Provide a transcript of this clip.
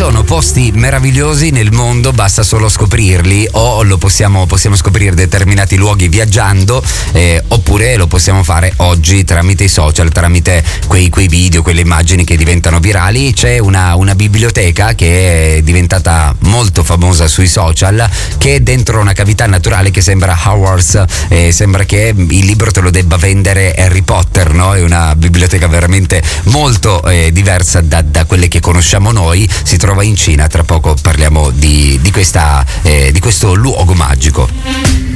sono posti meravigliosi nel mondo, basta solo scoprirli, o lo possiamo scoprire determinati luoghi viaggiando, oppure lo possiamo fare oggi tramite i social, tramite quei video, quelle immagini che diventano virali. C'è una biblioteca che è diventata molto famosa sui social, che è dentro una cavità naturale che sembra Hogwarts, sembra che il libro te lo debba vendere Harry Potter, no? È una biblioteca veramente molto diversa da quelle che conosciamo noi. Si trova in Cina. Tra poco parliamo di questo luogo magico.